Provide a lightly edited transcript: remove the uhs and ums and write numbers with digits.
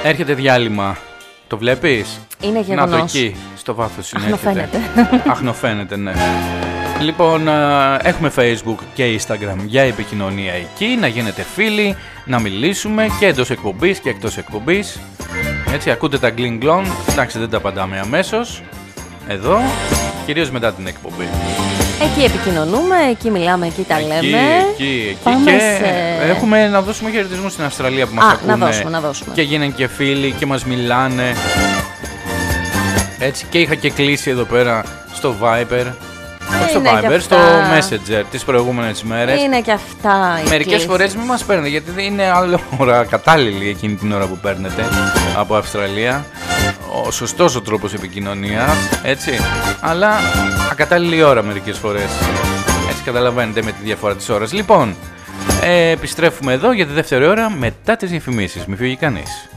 Έρχεται διάλειμμα. Το βλέπεις? Είναι γεγονός. Να το εκεί, στο βάθος είναι. Αχνοφαίνεται. Αχνοφαίνεται, ναι. Λοιπόν, έχουμε Facebook και Instagram για επικοινωνία εκεί. Να γίνετε φίλοι, να μιλήσουμε και εντός εκπομπής και εκτός εκπομπής. Έτσι, ακούτε τα γκλινγκλον. Εντάξει, δεν τα απαντάμε αμέσως. Εδώ, κυρίως μετά την εκπομπή. Εκεί επικοινωνούμε, εκεί μιλάμε, εκεί τα λέμε. Εκεί. Πάμε Και σε... έχουμε να δώσουμε χαιρετισμούς στην Αυστραλία που μας ακούνε. Να δώσουμε. Και γίνανε και φίλοι και μας μιλάνε. Έτσι, και είχα και κλείσει εδώ πέρα στο Viber. Στο Viber, στο Messenger τις προηγούμενες μέρες. Είναι και αυτά. Μερικές φορές μην μας παίρνετε, γιατί δεν είναι άλλη ώρα κατάλληλη εκείνη την ώρα που παίρνετε από Αυστραλία. Ο σωστός ο τρόπος επικοινωνίας, έτσι. Αλλά ακατάλληλη ώρα μερικές φορές. Έτσι καταλαβαίνετε με τη διαφορά της ώρας. Λοιπόν, επιστρέφουμε εδώ για τη δεύτερη ώρα μετά τις διαφημίσεις. Μη φύγει κανείς.